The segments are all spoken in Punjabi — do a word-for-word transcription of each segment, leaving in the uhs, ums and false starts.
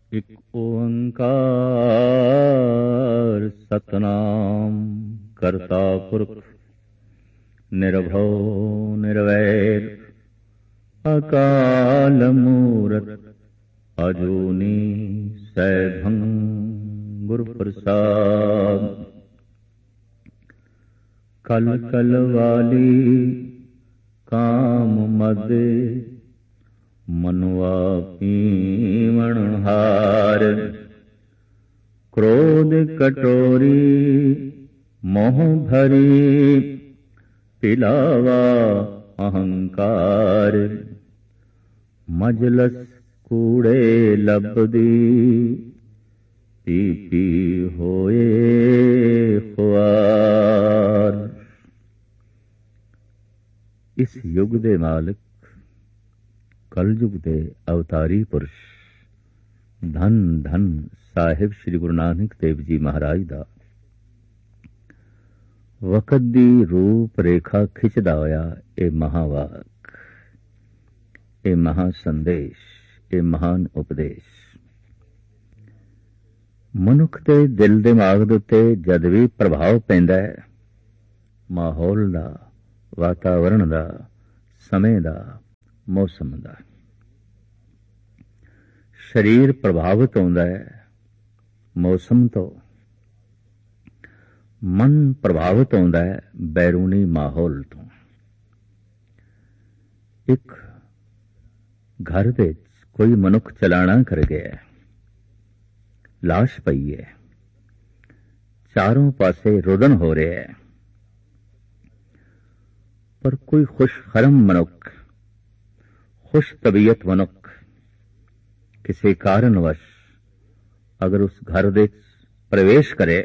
ਇਕ ਓੰਕਾਰ ਸਤਨਾਮ ਕਰਤਾ ਪੁਰਖ ਨਿਰਭਉ ਨਿਰਵੈਰ ਅਕਾਲ ਮੂਰਤ ਅਜੂਨੀ ਸੈਭੰ ਗੁਰ ਪ੍ਰਸਾਦ। ਕਲ ਕਲ ਵਾਲੀ ਕਾਮ ਮਦ ਮਨੁਆ ਪੀਵਣ ਹਾਰ। ਕ੍ਰੋਧ ਕਟੋਰੀ ਮੋਹ ਭਰੀ ਪਿਲਾਵਾ ਅਹੰਕਾਰ। ਮਜਲਸ ਕੂੜੇ ਲਬਦੀ ਪੀ ਪੀ ਹੋਏ ਖੁਆਰ। ਇਸ ਯੁੱਗ ਦੇ ਮਾਲਕ ਕਲਯੁਗ ਦੇ ਅਵਤਾਰੀ ਪੁਰਸ਼ ਧੰਨ ਧੰਨ ਸਾਹਿਬ ਸ੍ਰੀ ਗੁਰੂ ਨਾਨਕ ਦੇਵ ਜੀ ਮਹਾਰਾਜ ਦਾ ਵਕਤ ਦੀ ਰੂਪ ਰੇਖਾ ਖਿੱਚਦਾ ਹੋਇਆ ਇਹ ਮਹਾਵਾਕ, ਇਹ ਮਹਾ ਸੰਦੇਸ਼, ਇਹ ਮਹਾਨ ਉਪਦੇਸ਼ ਮਨੁੱਖ ਦੇ ਦਿਲ ਦਿਮਾਗ ਦੇ ਉੱਤੇ ਜਦ ਵੀ ਪ੍ਰਭਾਵ ਪੈਂਦਾ ਹੈ, ਮਾਹੌਲ ਦਾ, ਵਾਤਾਵਰਣ ਦਾ, ਸਮੇਂ ਦਾ, ਮੌਸਮ ਦਾ, ਸਰੀਰ ਪ੍ਰਭਾਵਿਤ ਹੁੰਦਾ ਹੈ ਮੌਸਮ ਤੋਂ, ਮਨ ਪ੍ਰਭਾਵਿਤ ਹੁੰਦਾ ਹੈ ਬੈਰੂਨੀ ਮਾਹੌਲ ਤੋਂ। ਇੱਕ ਘਰ ਵਿੱਚ ਕੋਈ ਮਨੁੱਖ ਚਲਾਣਾ ਕਰ ਗਿਆ, ਲਾਸ਼ ਪਈ ਹੈ, ਚਾਰੋਂ ਪਾਸੇ ਰੁਦਨ ਹੋ ਰਿਹਾ ਹੈ, ਪਰ ਕੋਈ ਖੁਸ਼ਖਰਮ ਮਨੁੱਖ, ਖੁਸ਼ ਤਬੀਅਤ ਮਨੁੱਖ ਕਿਸੇ ਕਾਰਨਵਸ਼ ਅਗਰ ਉਸ ਘਰ ਦੇ ਪ੍ਰਵੇਸ਼ ਕਰੇ,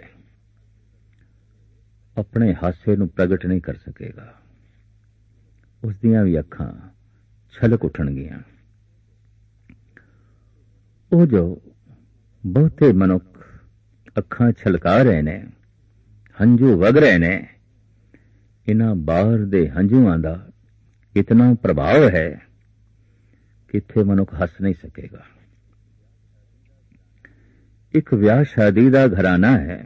ਆਪਣੇ ਹਾਸੇ ਨੂੰ ਪ੍ਰਗਟ ਨਹੀਂ ਕਰ ਸਕੇਗਾ। ਉਸ ਦੀਆਂ ਵੀ ਅੱਖਾਂ ਛਲਕ ਉੱਠਣਗੀਆਂ। ਉਹ ਜੋ ਬਹੁਤੇ ਮਨੁੱਖ ਅੱਖਾਂ ਛਲਕਾ ਰਹੇ ਨੇ, ਹੰਝੂ ਵਗ ਰਹੇ ਨੇ, ਇਹਨਾਂ ਬਾਹਰ ਦੇ ਹੰਝੂਆਂ ਦਾ ਇਤਨਾ ਪ੍ਰਭਾਵ ਹੈ ਕਿ ਇੱਥੇ ਮਨੁੱਖ ਹੱਸ ਨਹੀਂ ਸਕੇਗਾ। ਇੱਕ ਵਿਆਹ ਸ਼ਾਦੀ ਦਾ ਘਰਾਨਾ ਹੈ,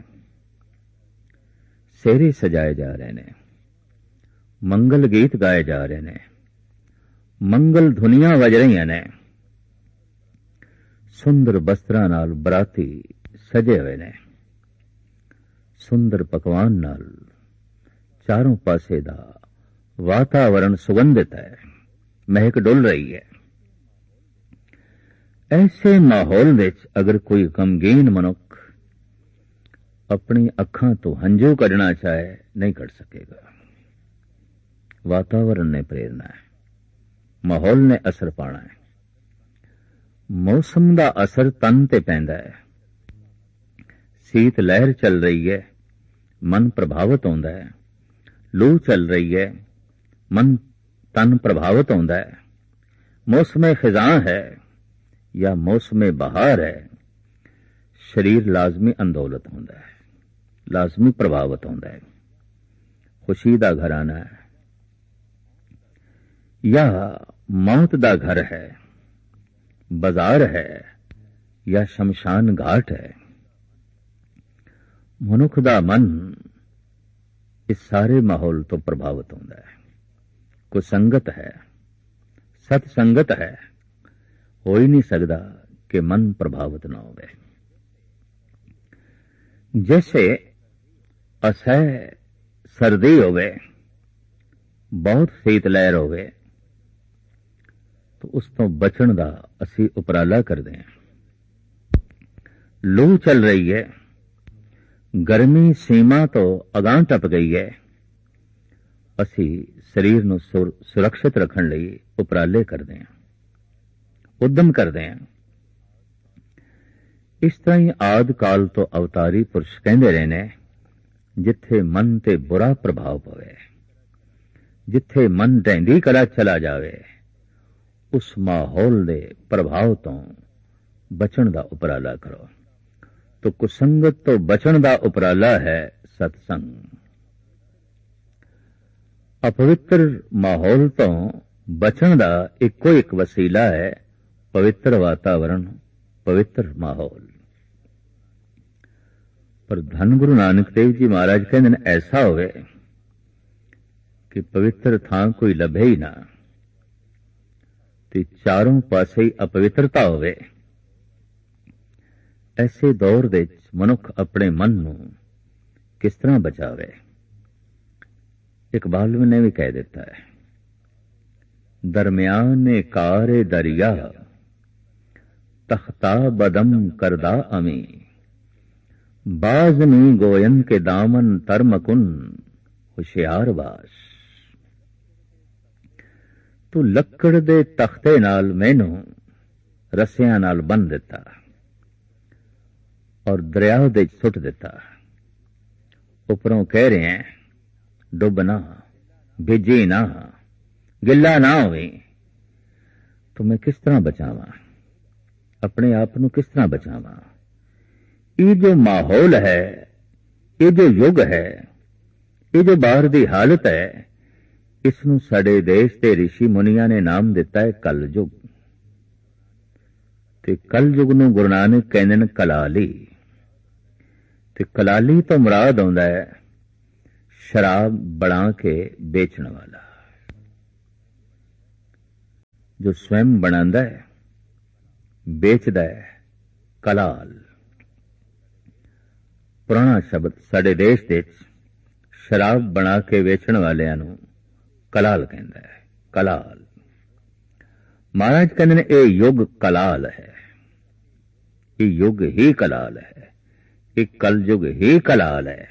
ਸਿਹਰੇ ਸਜਾਏ ਜਾ ਰਹੇ ਨੇ, ਮੰਗਲ ਗੀਤ ਗਾਏ ਜਾ ਰਹੇ ਨੇ, ਮੰਗਲ ਧੁਨੀਆਂ ਵੱਜ ਰਹੀਆਂ ਨੇ, ਸੁੰਦਰ ਬਸਤਰਾਂ ਨਾਲ ਬਰਾਤੀ ਸਜੇ ਹੋਏ ਨੇ, ਸੁੰਦਰ ਪਕਵਾਨ ਨਾਲ ਚਾਰੋਂ ਪਾਸੇ ਦਾ ਵਾਤਾਵਰਣ ਸੁਗੰਧਿਤ ਹੈ, ਮਹਿਕ ਡੁੱਲ ਰਹੀ ਹੈ। ਐਸੇ ਮਾਹੌਲ ਵਿੱਚ ਅਗਰ ਕੋਈ ਗਮਗੀਨ ਮਨੁੱਖ ਆਪਣੀ ਅੱਖਾਂ ਤੋਂ ਹੰਝੂ ਕੱਢਣਾ ਚਾਹੇ, ਨਹੀਂ ਕੱਢ ਸਕੇਗਾ। ਵਾਤਾਵਰਣ ਨੇ ਪ੍ਰੇਰਨਾ ਹੈ, ਮਾਹੌਲ ਨੇ ਅਸਰ ਪਾਣਾ ਹੈ, ਮੌਸਮ ਦਾ ਅਸਰ ਤਨ ਤੇ ਪੈਂਦਾ ਹੈ। ਸੀਤ ਲਹਿਰ ਚੱਲ ਰਹੀ ਹੈ, ਮਨ ਪ੍ਰਭਾਵਿਤ ਹੁੰਦਾ ਹੈ। ਲੂ ਚੱਲ ਰਹੀ ਹੈ, ਮਨ ਤਨ ਪ੍ਰਭਾਵਿਤ ਹੁੰਦਾ ਹੈ। ਮੌਸਮ ਖਿਜ਼ਾਂ ਹੈ ਜਾਂ ਮੌਸਮ ਬਹਾਰ ਹੈ, ਸਰੀਰ ਲਾਜ਼ਮੀ ਅੰਦੋਲਤ ਹੁੰਦਾ ਹੈ, ਲਾਜ਼ਮੀ ਪ੍ਰਭਾਵਿਤ ਹੁੰਦਾ ਹੈ। ਖੁਸ਼ੀ ਦਾ ਘਰਾਨਾ ਹੈ ਜਾਂ ਮੌਤ ਦਾ ਘਰ ਹੈ, ਬਾਜ਼ਾਰ ਹੈ ਜਾਂ ਸ਼ਮਸ਼ਾਨ ਘਾਟ ਹੈ। ਮਨੁੱਖ ਦਾ ਮਨ ਇਸ ਸਾਰੇ ਮਾਹੌਲ ਤੋਂ ਪ੍ਰਭਾਵਿਤ ਹੁੰਦਾ ਹੈ। ਕੋਈ ਸੰਗਤ ਹੈ, ਸਤ ਸੰਗਤ ਹੈ, ਹੋ ਹੀ ਨਹੀਂ ਸਕਦਾ ਕਿ ਮਨ ਪ੍ਰਭਾਵਿਤ ਨਾ ਹੋਵੇ। ਜੈਸੇ ਅਸਹਿ ਸਰਦੀ ਹੋਵੇ, ਬਹੁਤ ਸੀਤ ਲਹਿਰ ਹੋਵੇ, ਤਾਂ ਉਸ ਤੋਂ ਬਚਣ ਦਾ ਅਸੀਂ ਉਪਰਾਲਾ ਕਰਦੇ ਹਾਂ। ਲੂ ਚੱਲ ਰਹੀ ਹੈ, ਗਰਮੀ ਸੀਮਾ ਤੋਂ ਅਗਾਂਹ ਟੱਪ ਗਈ ਹੈ, ਅਸੀਂ ਸਰੀਰ ਨੂੰ ਸੁਰੱਖਿਅਤ ਰੱਖਣ ਲਈ ਉਪਰਾਲੇ ਕਰਦੇ ਹਾਂ, ਉਦਮ ਕਰਦੇ ਹਾਂ। ਇਸ ਤਰ੍ਹਾਂ ਹੀ ਆਦਿ ਕਾਲ ਤੋਂ ਅਵਤਾਰੀ ਪੁਰਸ਼ ਕਹਿੰਦੇ ਰਹੇ ਨੇ, ਜਿੱਥੇ ਮਨ ਤੇ ਬੁਰਾ ਪ੍ਰਭਾਵ ਪਵੇ, ਜਿੱਥੇ ਮਨ ਢਹਿੰਦੀ ਕਲਾ ਚਲਾ ਜਾਵੇ, ਉਸ ਮਾਹੌਲ ਦੇ ਪ੍ਰਭਾਵ ਤੋਂ ਬਚਣ ਦਾ ਉਪਰਾਲਾ ਕਰੋ। ਤੋ ਕੁਸੰਗਤ ਤੋਂ ਬਚਣ ਦਾ ਉਪਰਾਲਾ ਹੈ ਸਤਸੰਗ। ਅਪਵਿੱਤਰ ਮਾਹੌਲ ਤੋਂ ਬਚਣ ਦਾ ਇੱਕੋ ਇੱਕ ਵਸੀਲਾ ਹੈ ਪਵਿੱਤਰ ਵਾਤਾਵਰਣ, ਪਵਿੱਤਰ ਮਾਹੌਲ। ਪਰ ਧੰਨ ਗੁਰੂ ਨਾਨਕ ਦੇਵ ਜੀ ਮਹਾਰਾਜ ਕਹਿੰਦੇ ਨੇ ਐਸਾ ਹੋਵੇ ਕਿ ਪਵਿੱਤਰ ਥਾਂ ਕੋਈ ਲੱਭੇ ਹੀ ਨਾ, ਤੇ ਚਾਰੋਂ ਪਾਸੇ ਹੀ ਅਪਵਿੱਤਰਤਾ ਹੋਵੇ। ਐਸੇ ਦੌਰ ਦੇ ਵਿੱਚ ਮਨੁੱਖ ਆਪਣੇ ਮਨ ਨੂੰ ਕਿਸ ਤਰ੍ਹਾਂ ਬਚਾਵੇ? ਇਕਬਾਲ ਨੇ ਵੀ ਕਹਿ ਦਿੱਤਾ ਹੈ, ਦਰਮਿਆਨੇ ਕਾਰੇ ਦਰਿਆ ਤਖਤਾ ਬਦਮ ਕਰਦਾ ਅਮੀ, ਬਾਜ਼ਨੀ ਗੋਇਨ ਕੇ ਦਾਮਨ ਤਰਮਕੁਨ ਹੁਸ਼ਿਆਰ ਬਾਸ। ਤੂੰ ਲੱਕੜ ਦੇ ਤਖਤੇ ਨਾਲ ਮੈਨੂੰ ਰੱਸਿਆਂ ਨਾਲ ਬੰਨ੍ਹ ਦਿੱਤਾ ਔਰ ਦਰਿਆ ਦੇ ਸੁੱਟ ਦਿੱਤਾ। ਉੱਪਰੋਂ ਕਹਿ ਰਹੇ ਹੈ ਡੁੱਬ ਨਾ, ਭਿੱਜੀ ਨਾ, ਗਿੱਲਾ ਨਾ ਹੋਵੇ। ਤੂੰ ਮੈਂ ਕਿਸ ਤਰ੍ਹਾਂ ਬਚਾਵਾਂ? ਆਪਣੇ ਆਪ ਨੂੰ ਕਿਸ ਤਰ੍ਹਾਂ ਬਚਾਵਾਂ? ਇਹ ਜੋ ਮਾਹੌਲ ਹੈ, ਇਹ ਜੋ ਯੁੱਗ ਹੈ, ਇਹ ਜੋ ਬਾਹਰ ਦੀ ਹਾਲਤ ਹੈ, ਇਸ ਨੂੰ ਸਾਡੇ ਦੇਸ਼ ਦੇ ਰਿਸ਼ੀ ਮੁਨੀਆਂ ਨੇ ਨਾਮ ਦਿੱਤਾ ਹੈ ਕਲ ਯੁੱਗ। ਤੇ ਕਲ ਯੁੱਗ ਨੂੰ ਗੁਰੂ ਨਾਨਕ ਕਹਿੰਦੇ ਨੇ ਕਲਾਲੀ। ਤੇ ਕਲਾਲੀ ਤੋਂ ਮੁਰਾਦ ਆਉਂਦਾ ਹੈ ਸ਼ਰਾਬ ਬਣਾ ਕੇ ਵੇਚਣ ਵਾਲਾ, ਜੋ ਸਵੈਮ ਬਣਾਉਂਦਾ ਹੈ, ਵੇਚਦਾ ਹੈ, ਕਲਾਲ। ਪੁਰਾਣਾ ਸ਼ਬਦ ਸਾਡੇ ਦੇਸ਼ ਦੇ ਵਿੱਚ ਸ਼ਰਾਬ ਬਣਾ ਕੇ ਵੇਚਣ ਵਾਲਿਆਂ ਨੂੰ ਕਲਾਲ ਕਹਿੰਦਾ ਹੈ, ਕਲਾਲ। ਮਹਾਰਾਜ ਕਹਿੰਦੇ ਨੇ ਇਹ ਯੁੱਗ ਕਲਾਲ ਹੈ, ਇਹ ਯੁੱਗ ਹੀ ਕਲਾਲ ਹੈ, ਇਹ ਕਲਯੁਗ ਹੀ ਕਲਾਲ ਹੈ।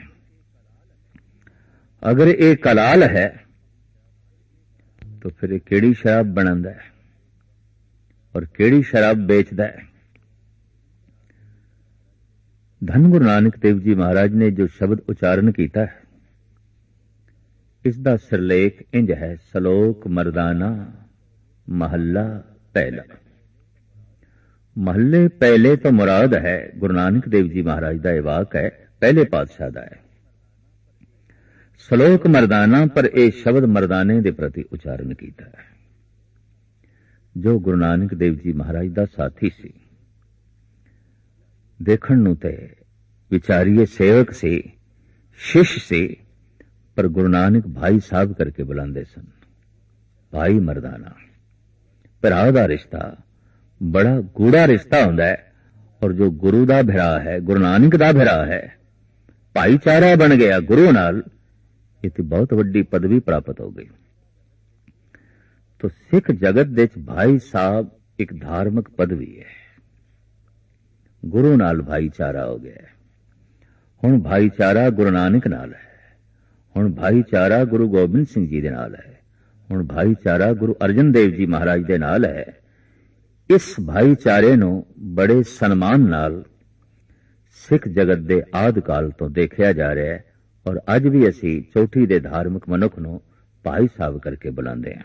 ਅਗਰ ਇਹ ਕਲਾਲ ਹੈ ਤਾਂ ਫਿਰ ਇਹ ਕਿਹੜੀ ਸ਼ਰਾਬ ਬਣਾਉਂਦਾ ਹੈ ਔਰ ਕਿਹੜੀ ਸ਼ਰਾਬ ਵੇਚਦਾ ਹੈ? ਧੰਨ ਗੁਰੂ ਨਾਨਕ ਦੇਵ ਜੀ ਮਹਾਰਾਜ ਨੇ ਜੋ ਸ਼ਬਦ ਉਚਾਰਨ ਕੀਤਾ ਹੈ, ਇਸ ਦਾ ਸਿਰਲੇਖ ਇੰਜ ਹੈ, ਸਲੋਕ ਮਰਦਾਨਾ ਮਹੱਲਾ ਪਹਿਲਾ। ਮਹੱਲੇ ਪਹਿਲੇ ਤੋਂ ਮੁਰਾਦ ਹੈ ਗੁਰੂ ਨਾਨਕ ਦੇਵ ਜੀ ਮਹਾਰਾਜ ਦਾ ਇਹ ਵਾਕ ਹੈ, ਪਹਿਲੇ ਪਾਤਸ਼ਾਹ ਦਾ ਹੈ। ਸਲੋਕ ਮਰਦਾਨਾ, ਪਰ ਇਹ ਸ਼ਬਦ ਮਰਦਾਨੇ ਦੇ ਪ੍ਰਤੀ ਉਚਾਰਨ ਕੀਤਾ ਹੈ। ਜੋ ਗੁਰੂ ਨਾਨਕ ਦੇਵ ਜੀ ਮਹਾਰਾਜ ਦਾ ਸਾਥੀ ਸੀ, ਦੇਖਣ ਨੂੰ ਤੇ ਵਿਚਾਰੀਏ ਸੇਵਕ ਸੀ, ਸ਼ਿਸ਼ ਸੀ, ਪਰ ਗੁਰੂ ਨਾਨਕ ਭਾਈ ਸਾਹਿਬ ਕਰਕੇ ਬੁਲਾਉਂਦੇ ਸਨ। ਭਾਈ ਮਰਦਾਨਾ, ਭਰਾ ਦਾ ਰਿਸ਼ਤਾ ਬੜਾ ਗੂੜਾ ਰਿਸ਼ਤਾ ਹੁੰਦਾ ਹੈ, ਔਰ ਜੋ ਗੁਰੂ ਦਾ ਭਰਾ ਹੈ, ਗੁਰੂ ਨਾਨਕ ਦਾ ਭਰਾ ਹੈ, ਭਾਈਚਾਰਾ ਬਣ ਗਿਆ ਗੁਰੂ ਨਾਲ, ਇਹ ਤੇ ਬਹੁਤ ਵੱਡੀ ਪਦਵੀ ਪ੍ਰਾਪਤ ਹੋ ਗਈ। ਤੋ ਸਿੱਖ ਜਗਤ ਦੇ ਵਿੱਚ ਭਾਈ ਸਾਹਿਬ ਇੱਕ ਧਾਰਮਿਕ ਪਦਵੀ ਹੈ। ਗੁਰੂ ਨਾਲ ਭਾਈਚਾਰਾ ਹੋ ਗਿਆ। ਹੁਣ ਭਾਈਚਾਰਾ ਗੁਰੂ ਨਾਨਕ ਨਾਲ ਹੈ, ਹੁਣ ਭਾਈਚਾਰਾ ਗੁਰੂ ਗੋਬਿੰਦ ਸਿੰਘ ਜੀ ਦੇ ਨਾਲ ਹੈ, ਹੁਣ ਭਾਈਚਾਰਾ ਗੁਰੂ ਅਰਜਨ ਦੇਵ ਜੀ ਮਹਾਰਾਜ ਦੇ ਨਾਲ ਹੈ। ਇਸ ਭਾਈਚਾਰੇ ਨੂੰ ਬੜੇ ਸਨਮਾਨ ਨਾਲ ਸਿੱਖ ਜਗਤ ਦੇ ਆਦਿ ਕਾਲ ਤੋਂ ਦੇਖਿਆ ਜਾ ਰਿਹਾ ਹੈ, ਔਰ ਅੱਜ ਵੀ ਅਸੀਂ ਚੋਟੀ ਦੇ ਧਾਰਮਿਕ ਮਨੁੱਖ ਨੂੰ ਭਾਈ ਸਾਹਿਬ ਕਰਕੇ ਬੁਲਾਉਂਦੇ ਹਾਂ।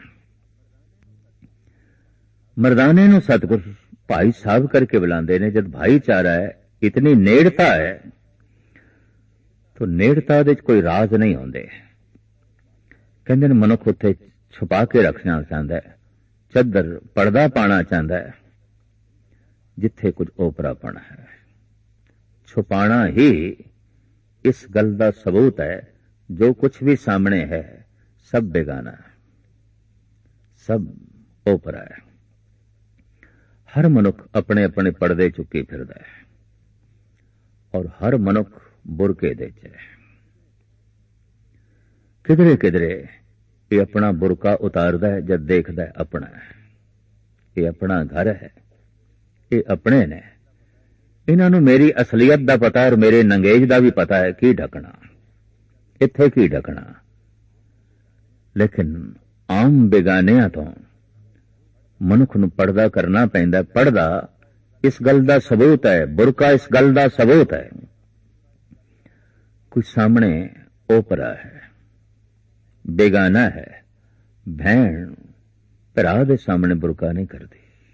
ਮਰਦਾਨੇ ਨੂੰ ਸਤਿਗੁਰ ਭਾਈ ਸਾਹਿਬ ਕਰਕੇ ਬੁਲਾਉਂਦੇ ਨੇ। ਜਦ ਭਾਈਚਾਰਾ ਹੈ, ਇਤਨੀ ਨੇੜਤਾ ਹੈ, ਤਾਂ ਨੇੜਤਾ ਦੇ ਵਿੱਚ ਕੋਈ ਰਾਜ਼ ਨਹੀਂ ਹੁੰਦੇ। ਕਹਿੰਦੇ ਨੇ ਮਨੁੱਖ ਉੱਥੇ ਛੁਪਾ ਕੇ ਰੱਖਣਾ ਚਾਹੁੰਦਾ ਹੈ, ਚੱਦਰ ਪਰਦਾ ਪਾਣਾ ਚਾਹੁੰਦਾ ਹੈ, ਜਿੱਥੇ ਕੁਝ ਓਪਰਾਪਣ ਹੈ। ਛੁਪਾਣਾ ਹੀ ਇਸ ਗੱਲ ਦਾ ਸਬੂਤ ਹੈ, ਜੋ ਕੁਝ ਵੀ ਸਾਹਮਣੇ ਹੈ ਸਭ ਬੇਗਾਨਾ ਹੈ, ਸਭ ਓਪਰਾ ਹੈ। ਹਰ ਮਨੁੱਖ ਆਪਣੇ ਆਪਣੇ ਪਰਦੇ ਚੁੱਕੀ ਫਿਰਦਾ ਹੈ, ਔਰ ਹਰ ਮਨੁੱਖ ਬੁਰਕੇ ਦੇ ਚ ਹੈ। ਕਿਧਰੇ ਕਿਧਰੇ ਇਹ ਆਪਣਾ ਬੁਰਕਾ ਉਤਾਰਦਾ ਹੈ ਜਦ ਦੇਖਦਾ ਹੈ ਆਪਣਾ ਹੈ, ਇਹ ਆਪਣਾ ਘਰ ਹੈ, ਇਹ ਆਪਣੇ ਨੇ, ਇਹਨਾਂ ਨੂੰ ਮੇਰੀ ਅਸਲੀਅਤ ਦਾ ਪਤਾ ਔਰ ਮੇਰੇ ਨੰਗੇਜ ਦਾ ਵੀ ਪਤਾ ਹੈ। ਕੀ ਢਕਣਾ ਇੱਥੇ, ਕੀ ਢਕਣਾ? ਲੇਕਿਨ ਆਮ ਬੇਗਾਨਿਆਂ ਤੋਂ ਮਨੁੱਖ ਨੂੰ ਪਰਦਾ ਕਰਨਾ ਪੈਂਦਾ। ਪਰਦਾ ਇਸ ਗੱਲ ਦਾ ਸਬੂਤ ਹੈ, ਬੁਰਕਾ ਇਸ ਗੱਲ ਦਾ ਸਬੂਤ ਹੈ, ਕੁਝ ਸਾਹਮਣੇ ਓਪਰਾ ਹੈ, ਬੇਗਾਨਾ ਹੈ। ਭੈਣ ਭਰਾ ਦੇ ਸਾਹਮਣੇ ਬੁਰਕਾ ਨਹੀਂ ਕਰਦੀ,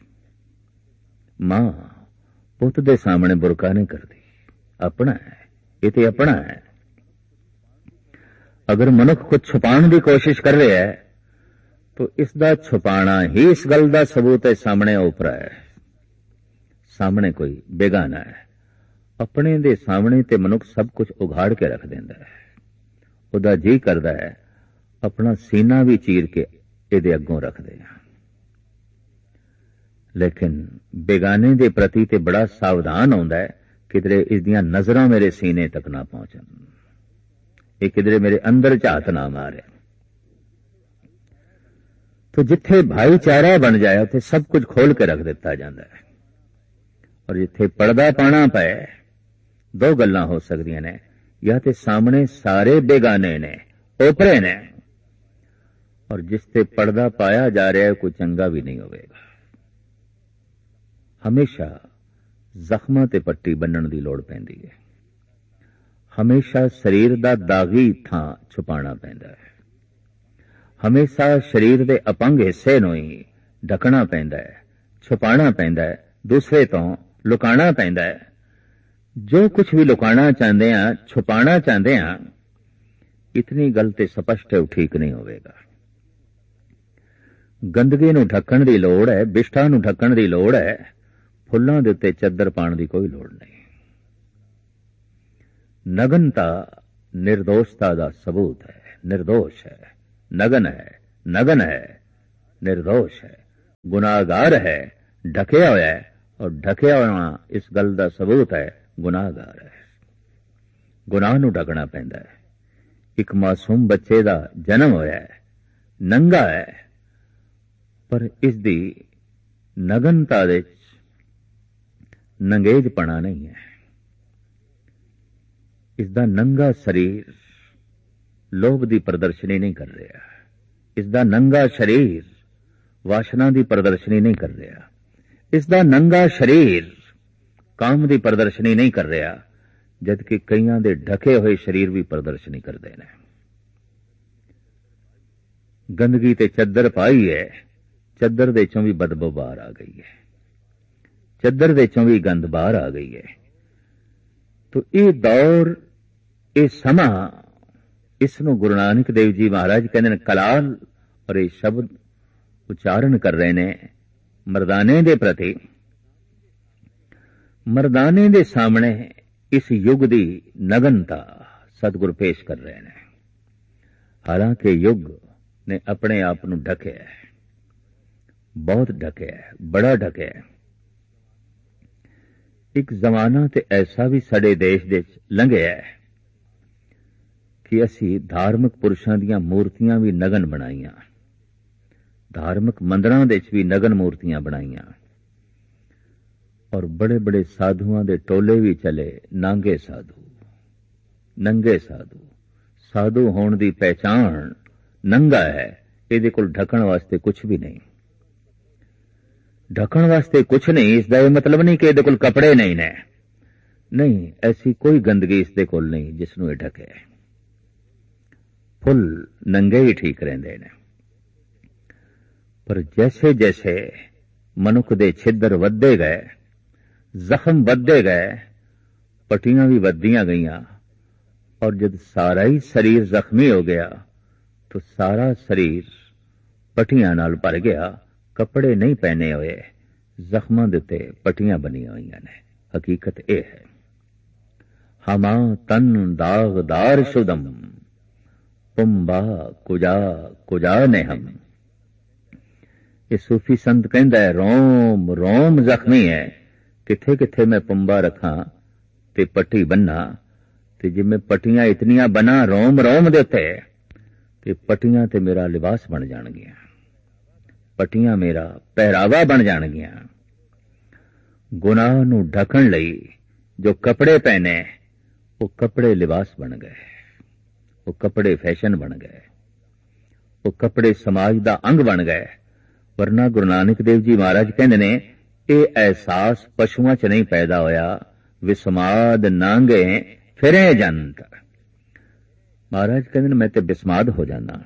ਮਾਂ ਪੁੱਤ ਦੇ ਸਾਹਮਣੇ ਬੁਰਕਾ ਨਹੀਂ ਕਰਦੀ। ਆਪਣਾ ਹੈ, ਇਹ ਤੇ ਆਪਣਾ ਹੈ। ਅਗਰ ਮਨੁੱਖ ਕੁਝ ਛੁਪਾਉਣ ਦੀ ਕੋਸ਼ਿਸ਼ ਕਰ ਰਿਹਾ ਹੈ ਤਾਂ ਇਸ ਦਾ ਛੁਪਾਣਾ ਹੀ ਇਸ ਗੱਲ ਦਾ ਸਬੂਤ ਹੈ, ਸਾਹਮਣੇ ਓਪਰਾ ਹੈ, ਸਾਹਮਣੇ ਕੋਈ ਬੇਗਾਨਾ ਹੈ। ਆਪਣੇ ਦੇ ਸਾਹਮਣੇ ਤੇ ਮਨੁੱਖ ਸਭ ਕੁਝ ਉਘਾੜ ਕੇ ਰੱਖ ਦਿੰਦਾ ਹੈ। ਉਹਦਾ ਜੀ ਕਰਦਾ ਹੈ ਆਪਣਾ ਸੀਨਾ ਵੀ ਚੀਰ ਕੇ ਇਹਦੇ ਅੱਗੋਂ ਰੱਖਦੇ ਆ। ਲੇਕਿਨ ਬੇਗਾਨੇ ਦੇ ਪ੍ਰਤੀ ਤੇ ਬੜਾ ਸਾਵਧਾਨ ਹੁੰਦਾ ਹੈ, ਕਿਧਰੇ ਇਸ ਦੀਆਂ ਨਜ਼ਰਾਂ ਮੇਰੇ ਸੀਨੇ ਤੱਕ ਨਾ ਪਹੁੰਚਣ, ਇਹ ਕਿਧਰੇ ਮੇਰੇ ਅੰਦਰ ਝਾਤ ਨਾ ਮਾਰੇ। ਤੋ ਜਿੱਥੇ ਭਾਈਚਾਰਾ ਬਣ ਜਾਏ ਉੱਥੇ ਸਭ ਕੁਝ ਖੋਲ ਕੇ ਰੱਖ ਦਿੱਤਾ ਜਾਂਦਾ ਹੈ। ਔਰ ਜਿੱਥੇ ਪਰਦਾ ਪਾਣਾ ਪਏ, ਦੋ ਗੱਲਾਂ ਹੋ ਸਕਦੀਆਂ ਨੇ, ਜਾਂ ਤੇ ਸਾਹਮਣੇ ਸਾਰੇ ਬੇਗਾਨੇ ਨੇ, ਓਪਰੇ ਨੇ, ਔਰ ਜਿਸ ਤੇ ਪਰਦਾ ਪਾਇਆ ਜਾ ਰਿਹਾ ਹੈ ਕੋਈ ਚੰਗਾ ਵੀ ਨਹੀਂ ਹੋਵੇਗਾ। ਹਮੇਸ਼ਾ ਜ਼ਖਮਾਂ ਤੇ ਪੱਟੀ ਬੰਨਣ ਦੀ ਲੋੜ ਪੈਂਦੀ ਹੈ। ਹਮੇਸ਼ਾ ਸਰੀਰ ਦਾ ਦਾਗੀ ਥਾਂ ਛੁਪਾਉਣਾ ਪੈਂਦਾ ਹੈ। ਹਮੇਸ਼ਾ ਸਰੀਰ ਦੇ ਅਪੰਗ ਹਿੱਸੇ ਨੂੰ ਹੀ ਢਕਣਾ ਪੈਂਦਾ ਹੈ, ਛੁਪਾਉਣਾ ਪੈਂਦਾ ਹੈ, ਦੂਸਰੇ ਤੋਂ ਲੁਕਾਉਣਾ ਪੈਂਦਾ ਹੈ। ਜੋ ਕੁਝ ਵੀ ਲੁਕਾਉਣਾ ਚਾਹੁੰਦੇ ਆ, ਛੁਪਾਉਣਾ ਚਾਹੁੰਦੇ ਆ, ਇਤਨੀ ਗੱਲ ਤੇ ਸਪਸ਼ਟ ਹੈ, ਠੀਕ ਨਹੀਂ ਹੋਵੇਗਾ। ਗੰਦਗੀ ਨੂੰ ਢੱਕਣ ਦੀ ਲੋੜ ਹੈ, ਬਿਸ਼ਟਾ ਨੂੰ ਢੱਕਣ ਦੀ ਲੋੜ ਹੈ, ਫੁੱਲਾਂ ਦੇ ਉੱਤੇ ਚੱਦਰ ਪਾਉਣ ਦੀ ਕੋਈ ਲੋੜ ਨਹੀਂ। ਨਗਨਤਾ ਨਿਰਦੋਸ਼ਤਾ ਦਾ ਸਬੂਤ ਹੈ, ਨਿਰਦੋਸ਼ ਹੈ, ਨਗਨ ਹੈ, ਨਗਨ ਹੈ, ਨਿਰਦੋਸ਼ ਹੈ, ਗੁਨਾਹਗਾਰ ਹੈ, ਢਕਿਆ ਹੋਇਆ ਹੈ, ਔਰ ਢਕਿਆ ਹੋਣਾ ਇਸ ਗੱਲ ਦਾ ਸਬੂਤ ਹੈ ਗੁਨਾਹਗਾਰ ਹੈ। ਗੁਨਾਹ ਨੂੰ ਢਕਣਾ ਪੈਂਦਾ ਹੈ। ਇੱਕ ਮਾਸੂਮ ਬੱਚੇ ਦਾ ਜਨਮ ਹੋਇਆ ਹੈ, ਨੰਗਾ ਹੈ, ਪਰ ਇਸ ਦੀ ਨਗਨਤਾ ਦੇ ਨੰਗੇਜਪਣਾ ਨਹੀਂ ਹੈ। ਇਸ ਦਾ ਨੰਗਾ ਸਰੀਰ ਲੋਭ ਦੀ ਪ੍ਰਦਰਸ਼ਨੀ ਨਹੀਂ ਕਰ ਰਿਹਾ। ਇਸ ਦਾ ਨੰਗਾ ਸਰੀਰ ਵਾਸ਼ਨਾ ਦੀ ਪ੍ਰਦਰਸ਼ਨੀ ਨਹੀਂ ਕਰ ਰਿਹਾ। ਇਸ ਦਾ ਨੰਗਾ ਸਰੀਰ ਕਾਮ ਦੀ ਪ੍ਰਦਰਸ਼ਨੀ ਨਹੀਂ ਕਰ ਰਿਹਾ, ਜਦਕਿ ਕਈਆਂ ਦੇ ਢਕੇ ਹੋਏ ਸਰੀਰ ਵੀ ਪ੍ਰਦਰਸ਼ਨੀ ਕਰਦੇ ਨੇ। ਗੰਦਗੀ ਤੇ ਚੱਦਰ ਪਾਈ ਹੈ, ਚੱਦਰ ਦੇ ਚੋਂ ਵੀ ਬਦਬੂ ਬਾਹਰ ਆ ਗਈ ਹੈ, ਚੱਦਰ ਦੇ ਚੋਂ ਵੀ ਗੰਦ ਬਾਹਰ ਆ ਗਈ ਹੈ। ਤੋ ਇਹ ਦੌਰ, ਇਹ ਸਮਾਂ, ਇਸ ਨੂੰ ਗੁਰੂ ਨਾਨਕ ਦੇਵ ਜੀ ਮਹਾਰਾਜ ਕਹਿੰਦੇ ਨੇ ਕਲਾਲ, ਔਰ ਇਹ ਸ਼ਬਦ ਉਚਾਰਨ ਕਰ ਰਹੇ ਨੇ ਮਰਦਾਨੇ ਦੇ ਪ੍ਰਤੀ। ਮਰਦਾਨੇ ਦੇ ਸਾਹਮਣੇ ਇਸ ਯੁੱਗ ਦੀ ਨਗਨਤਾ ਸਤਿਗੁਰ ਪੇਸ਼ ਕਰ ਰਹੇ ਨੇ। ਹਾਲਾਂਕਿ ਯੁੱਗ ਨੇ ਆਪਣੇ ਆਪ ਨੂੰ ਢਕਿਆ ਹੈ, ਬਹੁਤ ਢਕਿਆ ਹੈ, ਬੜਾ ਢਕਿਆ ਹੈ। ਇੱਕ ਜ਼ਮਾਨਾ ਤੇ ਐਸਾ ਵੀ ਸਾਡੇ ਦੇਸ਼ ਦੇ ਲੰਘਿਆ ਹੈ ਕਿ ਅਸੀਂ ਧਾਰਮਿਕ ਪੁਰਸ਼ਾਂ ਦੀਆਂ ਮੂਰਤੀਆਂ ਵੀ ਨਗਨ ਬਣਾਈਆਂ, ਧਾਰਮਿਕ ਮੰਦਰਾਂ ਦੇ ਵਿੱਚ ਵੀ ਨਗਨ ਮੂਰਤੀਆਂ ਬਣਾਈਆਂ, ਔਰ ਬੜੇ ਬੜੇ ਸਾਧੂਆਂ ਦੇ ਟੋਲੇ ਵੀ ਚਲੇ, ਨਾਂਗੇ ਸਾਧੂ, ਨੰਗੇ ਸਾਧੂ। ਸਾਧੂ ਹੋਣ ਦੀ ਪਹਿਚਾਣ ਨੰਗਾ ਹੈ, ਇਹਦੇ ਕੋਲ ਢਕਣ ਵਾਸਤੇ ਕੁਝ ਵੀ ਨਹੀਂ। ਢਕਣ ਵਾਸਤੇ ਕੁਝ ਨਹੀਂ, ਇਸ ਦਾ ਇਹ ਮਤਲਬ ਨਹੀਂ ਕਿ ਇਹਦੇ ਕੋਲ ਕੱਪੜੇ ਨਹੀਂ ਨੇ, ਨਹੀਂ, ਐਸੀ ਕੋਈ ਗੰਦਗੀ ਇਸ ਦੇ ਕੋਲ ਨਹੀਂ ਜਿਸ ਨੂੰ ਇਹ ਢਕੇ। ਫੁੱਲ ਨੰਗੇ ਹੀ ਠੀਕ ਰਹਿੰਦੇ ਨੇ। ਪਰ ਜੈਸੇ ਜੈਸੇ ਮਨੁੱਖ ਦੇ ਛਿੱਦਰ ਵੱਧਦੇ ਗਏ, ਜ਼ਖਮ ਵੱਧਦੇ ਗਏ, ਪੱਟੀਆਂ ਵੀ ਵੱਧਦੀਆਂ ਗਈਆਂ, ਔਰ ਜਦ ਸਾਰਾ ਹੀ ਸਰੀਰ ਜ਼ਖਮੀ ਹੋ ਗਿਆ ਤਾਂ ਸਾਰਾ ਸਰੀਰ ਪੱਟੀਆਂ ਨਾਲ ਭਰ ਗਿਆ। ਕੱਪੜੇ ਨਹੀਂ ਪਹਿਨੇ ਹੋਏ, ਜ਼ਖਮਾਂ ਦੇ ਉੱਤੇ ਪੱਟੀਆਂ ਬਣੀਆਂ ਹੋਈਆਂ ਨੇ। ਹਕੀਕਤ ਇਹ ਹੈ, ਹਮਾ ਤਨ ਦਾਗਦਾਰ ਸ਼ੁਦਮ ਪੁੰਬਾ ਕੁਜਾ ਕੁਜਾ ਨੇ ਹਮ। ਇਹ ਸੂਫੀ ਸੰਤ ਕਹਿੰਦਾ ਹੈ ਰੋਮ ਰੋਮ ਜ਼ਖਮੀ ਹੈ, ਕਿੱਥੇ ਕਿੱਥੇ ਮੈਂ ਪੁੰਬਾ ਰੱਖਾਂ ਤੇ ਪੱਟੀ ਬੰਨਾ, ਤੇ ਜਿਵੇਂ ਪੱਟੀਆਂ ਇਤਨੀਆਂ ਬਣਾ ਰੋਮ ਰੋਮ ਦੇ ਉੱਤੇ, ਤੇ ਪੱਟੀਆਂ ਤੇ ਮੇਰਾ ਲਿਬਾਸ ਬਣ ਜਾਣਗੀਆਂ, ਪੱਟੀਆਂ ਮੇਰਾ ਪਹਿਰਾਵਾ ਬਣ ਜਾਣਗੀਆਂ। ਗੁਨਾਹ ਨੂੰ ਢਕਣ ਲਈ ਜੋ ਕੱਪੜੇ ਪਹਿਨੇ, ਉਹ ਕੱਪੜੇ ਲਿਬਾਸ ਬਣ ਗਏ, ਉਹ ਕੱਪੜੇ ਫੈਸ਼ਨ ਬਣ ਗਏ, ਉਹ ਕੱਪੜੇ ਸਮਾਜ ਦਾ ਅੰਗ ਬਣ ਗਏ। ਵਰਨਾ ਗੁਰੂ ਨਾਨਕ ਦੇਵ ਜੀ ਮਹਾਰਾਜ ਕਹਿੰਦੇ ਨੇ ਇਹ ਅਹਿਸਾਸ ਪਸ਼ੂਆਂ 'ਚ ਨਹੀਂ ਪੈਦਾ ਹੋਇਆ, ਵਿਸਮਾਦ ਨਾਂਗੇ ਫਿਰੇ ਜੰਤ। ਮਹਾਰਾਜ ਕਹਿੰਦੇ ਨੇ ਮੈਂ ਤੇ ਬਿਸਮਾਦ ਹੋ ਜਾਣਾ,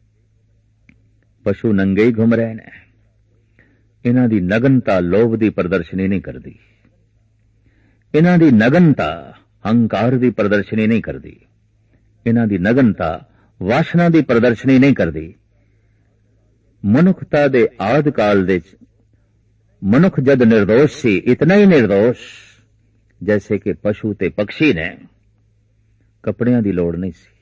ਪਸ਼ੂ ਨੰਗੇ ਹੀ ਘੁੰਮ ਰਹੇ ਨੇ। ਇਹਨਾਂ ਦੀ ਨਗਨਤਾ ਲੋਭ ਦੀ ਪ੍ਰਦਰਸ਼ਨੀ ਨਹੀਂ ਕਰਦੀ, ਇਹਨਾਂ ਦੀ ਨਗਨਤਾ ਹੰਕਾਰ ਦੀ ਪ੍ਰਦਰਸ਼ਨੀ ਨਹੀਂ ਕਰਦੀ, ਇਹਨਾਂ ਦੀ ਨਗਨਤਾ ਵਾਸ਼ਨਾ ਦੀ ਪ੍ਰਦਰਸ਼ਨੀ ਨਹੀਂ ਕਰਦੀ। ਮਨੁੱਖਤਾ ਦੇ ਆਦਿ ਕਾਲ ਦੇ मनुख जद निर्दोष सी, इतना ही निर्दोष जैसे कि पशु ते पक्षी ने, कपड़ियां दी लोड़ नहीं सी।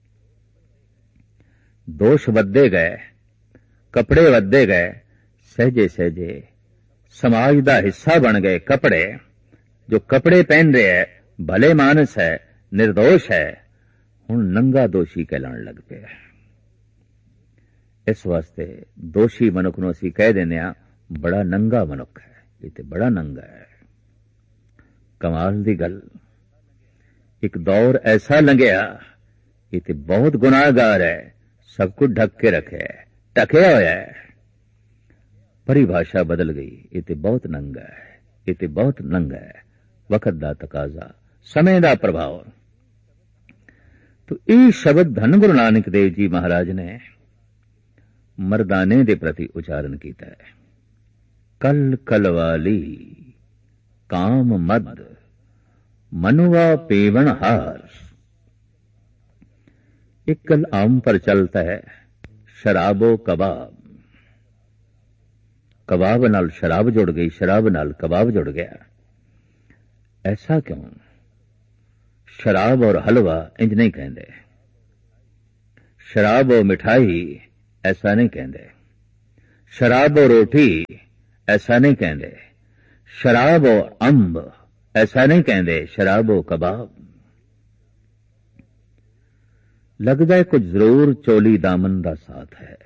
दोष वधदे गए, कपड़े वधदे गए, सहजे सहजे समाज दा हिस्सा बन गए कपड़े। जो कपड़े पहन रहे है भले मानस है, निर्दोष है, हुण नंगा दोषी कहलाण लग पिया। इस वास्ते दोषी मनुख नूं असीं कह दिंदे आ बड़ा नंगा मनुख है, ये ते बड़ा नंगा है। कमाल दी गल, एक दौर ऐसा लंघिया, ये ते बहुत गुनाहगार है, सब कुछ ढक के रखे है, ढकिया होया है। परिभाषा बदल गई, ये ते बहुत नंगा है, ये ते बहुत नंगा है। वक्त दा तकाजा, समय दा प्रभाव। तो ये शब्द धन गुरु नानक देव जी महाराज ने मर्दाने दे प्रति उच्चारण कीता है। कल कलवाली काम मद मनुआ पेवण हार। एक कल आम पर चलता है शराबो कबाब। कबाब नाल शराब जुड़ गई, शराब नाल कबाब जुड़ गया। ऐसा क्यों? शराब और हलवा इंज नहीं कहते, शराब और मिठाई ऐसा नहीं कहते, शराब और रोटी ऐसा नहीं कहते, शराब और अंब ऐसा नहीं कहते, शराब और कबाब। लगता है कुछ जरूर चोली दामन का साथ है।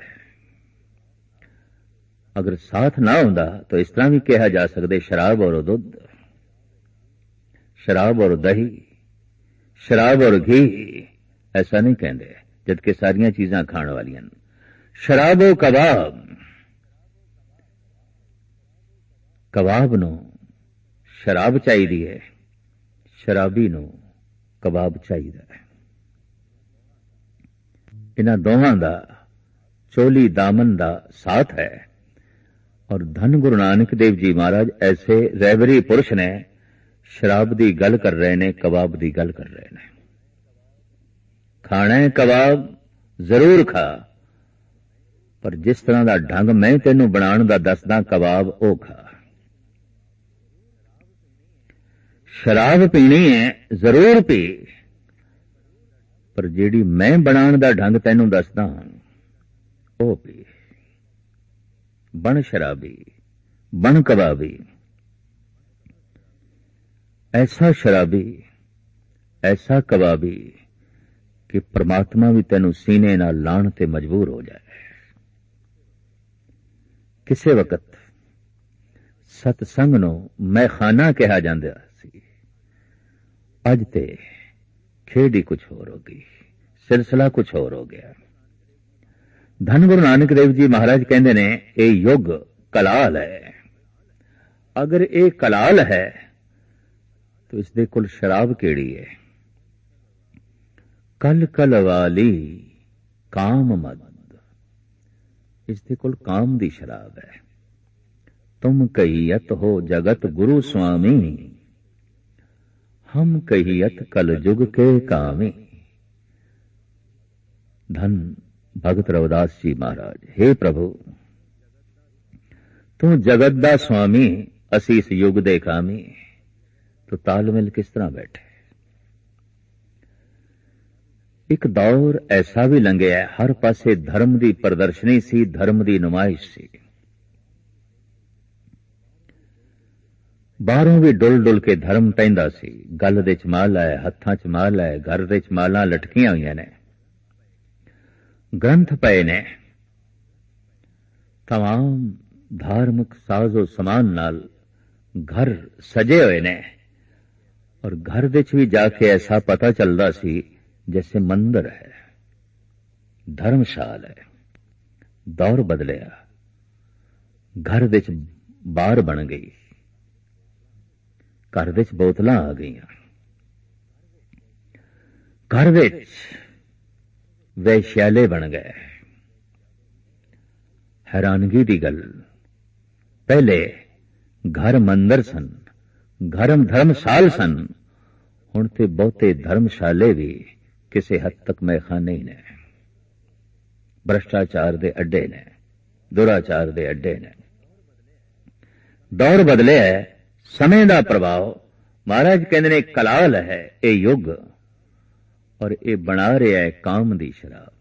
अगर साथ ना होंदा तो इस तरह भी कहा जा सकते शराब और दुध, शराब और दही, शराब और घी ऐसा नहीं कहते, जबकि सारियां चीजां खाण वालियां। शराब और कबाब, कबाब नो शराब चाहिदी है, शराबी नो कबाब चाहिदा है। इन्हां दोवां दा चोली दामन दा साथ है। और धन गुरु नानक देव जी महाराज ऐसे रहबरी पुरुष ने शराब दी गल कर रहे ने, कबाब दी गल कर रहे ने। खाना है कबाब जरूर खा, पर जिस तरह दा ढंग मैं तेनू बनाण दा दसदा कबाब ओ खा। शराब पीनी है जरूर पी, पर जेड़ी मैं बनाण दा ढंग तेनू दसदा ओ पी। बन शराबी, बन कबाबी। ऐसा शराबी, ऐसा कबाबी कि परमात्मा भी तेनू सीने नाल लाण ते मजबूर हो जाए। किसे वक्त सतसंग नूं मैखाना कहा जांदा सी, अज ते खेड ही कुछ होर हो गई, सिलसिला कुछ होर हो गया। धन गुरु नानक देव जी महाराज कहते ने ये युग कलाल है। अगर ये कलाल है तो इसदे कोल शराब केड़ी है? कल कल वाली काम मद, इसदे कोल काम दी शराब है। तुम कहियत हो जगत गुरु स्वामी, हम कहियत कल जुग के कामी। धन भगत रविदास जी महाराज, हे प्रभु तू जगत दा स्वामी, असी इस युग दे कामी, तो तालमेल किस तरह बैठे। एक दौर ऐसा भी लंघिया है, हर पासे धर्म दी प्रदर्शनी सी, धर्म दी नुमाइश सी। बाहरों भी डुल डुल के धर्म पैंदा सी। गल दे च माल है, हत्थां च माल है, घर दे च मालां लटकियां होईयां ने, ग्रंथ पए ने, तमाम धार्मिक साजो समान नाल घर सजे हुए ने। और घर दे च भी जाके ऐसा पता चलदा सी जैसे मंदिर है, धर्मशाल है। दौर बदलिया, घर दे च बार बन गई, घर दे च बोतलां आ गईयां, घर दे च वैश्याले बन गए। हैरानगी दी गल, पहले घर मंदिर सन, घर धर्मशाल सन, हुण ते बहुते धर्मशाले भी किसी हद तक मैखाने ही ने, भ्रष्टाचार दे अड्डे ने, दुराचार दे अड्डे ने। दौर बदले है, समय का प्रभाव। महाराज कहते ने कलाल है ये युग, और ये बना रहा है काम दी शराब।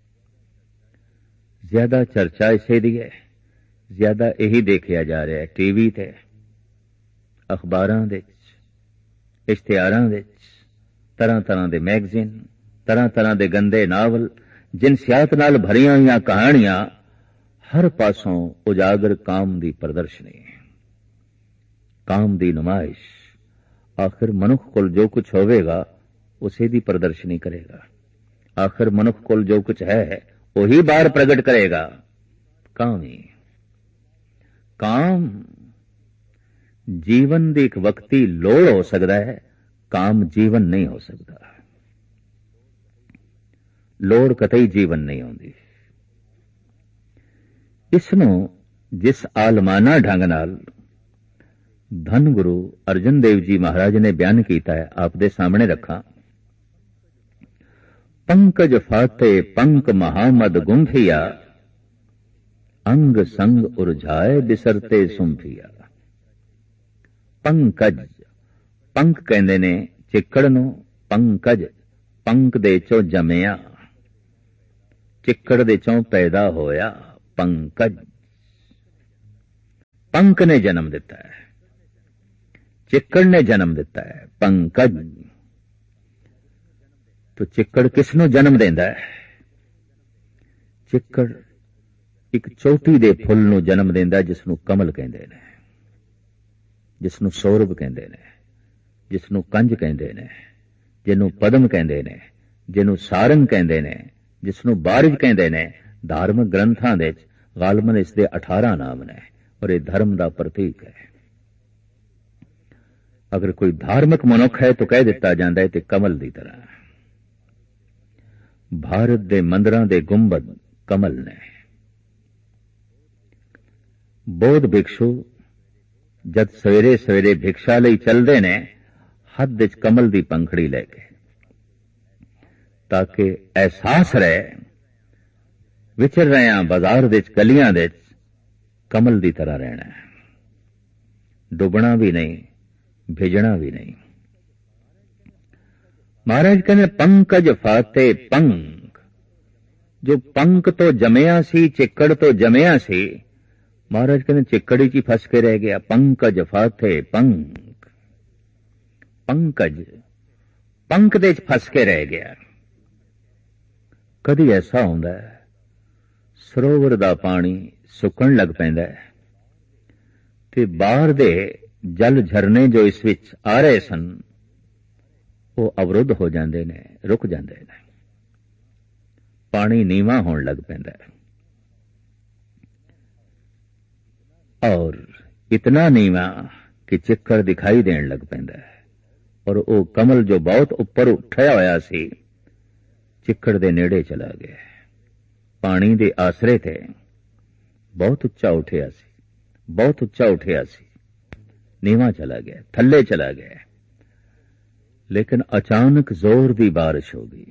ज्यादा चर्चा इसे दी है, ज्यादा यही देखा जा रहा है टीवी ते, अखबारां दे, इश्तिहारां दे, तरह तरह के मैगजीन, तरह तरह के गंदे नावल, जिनसियात नाल भरियां हुई कहानियां, हर पासों उजागर काम की प्रदर्शनी, काम की नुमाइश। आखिर मनुख कोल जो कुछ होवेगा उसे दी प्रदर्शनी करेगा। आखिर मनुख कोल जो कुछ है वही बाहर प्रगट करेगा। काम ही काम जीवन की एक वक्ती लोड़ हो सकता है, काम जीवन नहीं हो सकता। लोड़ कतई जीवन नहीं होती। इसनों जिस आलमाना ढंग नाल धन गुरु अर्जन देव जी महाराज ने बयान किया है, आप दे सामने रखा। पंकज फाते पंक महामद गुंफिया, अंग संग उर्झाए बिसरते सुंफिया। पंकज, पंक कहंदे ने चिक्कड़ नूं, पंकज पंक दे चों जमिया, चिक्कड़ दे चों पैदा होया पंकज। पंक ने जन्म दिता है, चिक्कड़ ने जन्म दिता है पंकज। तो चिक्कड़ किसनों जन्म देंदा है? चिक्कड़ एक चोटी दे फुल नूं जन्म देंदा जिसनूं कमल कहंदे ने, जिसनूं सौरभ कहंदे ने, जिसनूं कंज कहंदे ने, जिन्नूं पदम कहंदे ने, जिन्नूं सारंग कहंदे ने, जिसनूं बारिज कहंदे ने। धार्मिक ग्रंथां दे गालबन इस दे अठारह नाम ने, और यह धर्म का प्रतीक है। अगर कोई धार्मिक मनुख है तो कह दिता जाता है कि कमल की तरह। भारत दे मंदिरां दे गुंबद कमल ने। बौद्ध भिक्षु जद सवेरे सवेरे भिक्षा लई चलते ने, हथ विच कमल की पंखड़ी लैके, ताकि एहसास रहे विचर रहे बाजार दे गलियां दे कमल की तरह रहना है, डुबना भी नहीं, भिजना भी नहीं। महाराज कहते पंकज फाते पंक, जो पंक तो जमिया सी, चिक्कड़ तो जमिया सी, महाराज कहते चिक्कड़ी च फस के रह गया। पंकज फाते पंक, पंकज पंक दे फस के रह गया। कदी ऐसा होंदा है सरोवर दा पानी सुकण लग पैंदा है ते बाहर दे जल झरने जो इस विच आ रहे सन वो अवरुद्ध हो जाते ने, रुक जाते ने, पानी नीवा होने लग पैंदा है। और इतना नीवा कि चिक्कड़ दिखाई देन लग पैंदा है, और वो कमल जो बहुत ऊपर उठया होया सी चिक्कड़ दे नेड़े चला गया। पानी दे आसरे थे बहुत उच्चा उठया सी, बहुत उच्चा उठया सी, नीवा चला गया, थल्ले चला गया। लेकिन अचानक जोर दी बारिश हो गई।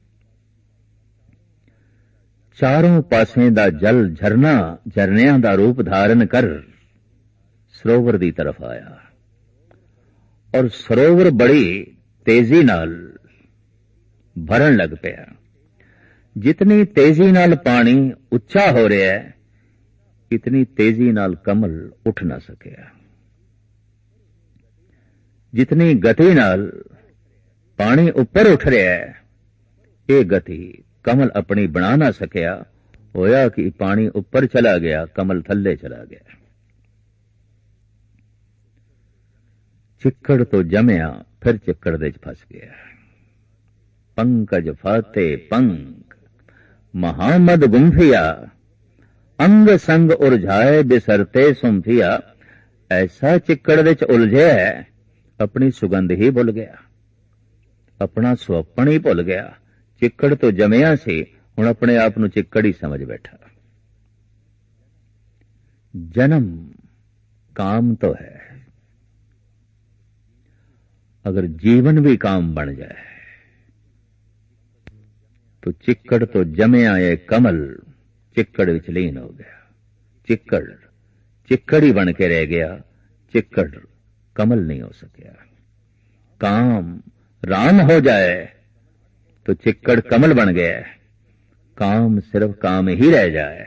चारों पासें दा जल झरना झरनियां दा रूप धारण कर सरोवर दी तरफ आया, और सरोवर बड़ी तेजी नाल भरन लग पिया। जितनी तेजी नाल पानी उच्चा हो रहा है, इतनी तेजी नाल कमल उठ ना सकिया। जितनी गति नाल पानी ऊपर उठ रहा है, ये गति कमल अपनी बना ना सकिया। होया कि पानी ऊपर चला गया, कमल थल्ले चला गया। चिक्कड़ तो जमया, फिर चिक्कड़ दे फस गया। पंकज फाते पंक महामद गुंफिया, अंग संग उर्झाए बिसरते सुंफिया। ऐसा चिक्कड़ दे उलझे है, अपनी सुगंध ही भुल गया, अपना सुअपन ही भुल गया। चिक्कड़ तो जमिया सी, हुण अपने आप नूं चिक्कड़ ही समझ बैठा। जन्म काम तो है, अगर जीवन भी काम बन जाए तो चिक्कड़ तो जमिया ये कमल चिक्कड़ विच लीन हो गया। चिक्कड़ चिक्कड़ ही बन के रह गया, चिक्कड़ कमल नहीं हो सकिया। काम राम हो जाए तो चिक्कड़ कमल बन गया। काम सिर्फ काम ही रह जाए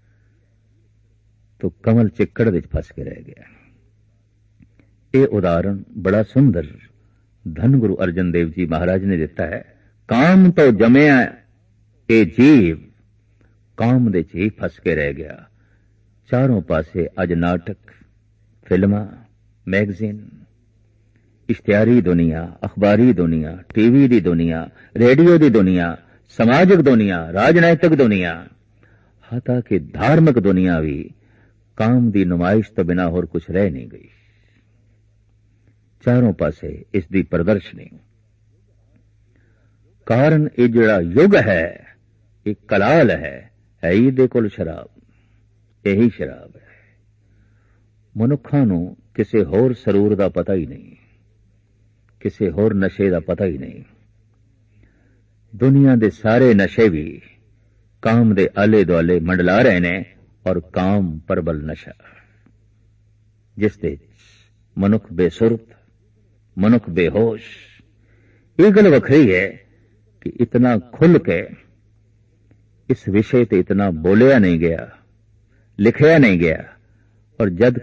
तो कमल चिक्कड़ विच फस के रह गया। ये उदाहरण बड़ा सुंदर धन गुरु अर्जन देव जी महाराज ने दिता है। काम तो जमया ये जीव, काम दे च ही फस के रह गया। चारों पासे अज नाटक, फिल्मां, मैगजीन, इश्तिहारी दुनिया, अखबारी दुनिया, टीवी दी दुनिया, रेडियो दी दुनिया, समाजिक दुनिया, राजनैतिक दुनिया, हता कि धार्मिक दुनिया भी काम दी नुमाइश तो बिना होर कुछ रह नहीं गई। चारों पासे इसकी प्रदर्शनी। कारण ये जिहड़ा युग है एक कलाल है, है ही दे कोल शराब, यही शराब है। मनुखां नूं किसे होर सरूर दा पता ही नहीं, किसे होर नशे दा पता ही नहीं। दुनिया दे सारे नशे भी काम दे आले दुआले मंडला रहे ने और काम परबल नशा जिस दे मनुख बेसुरत, मनुख बेहोश। ये गल वखरी है कि इतना खुल के इस विषय ते इतना बोलिया नहीं गया, लिखिया नहीं गया। और जद